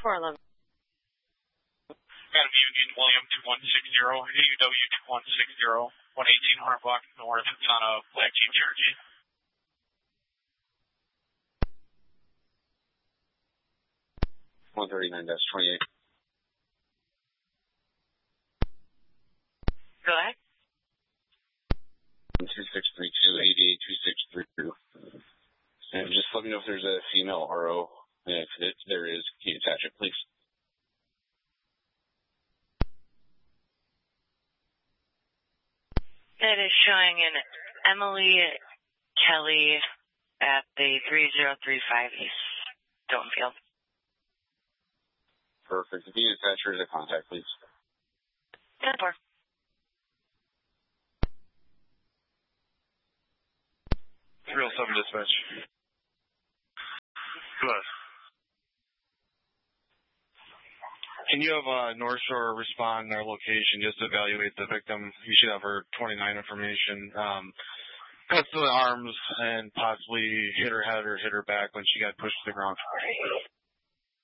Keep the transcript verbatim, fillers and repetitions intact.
four eleven. Got a Union William two one six zero, A U W two one six zero, one eighteen Hundred Block North. It's on a Black Jeep Cherokee. one thirty-nine dash twenty-eight. Go ahead. two six three two, eight eight two six three two. And just let me know if there's a female R O. And if it, there is, can you attach it, please? It is showing an Emily Kelly at the three zero three five East Stonefield. Perfect. If you can attach her as a contact, please. ten four. three oh seven dispatch. Good. Can you have uh, North Shore respond in our location just to evaluate the victim? You should have her twenty-nine information. Um, cuts to the arms and possibly hit her head or hit her back when she got pushed to the ground.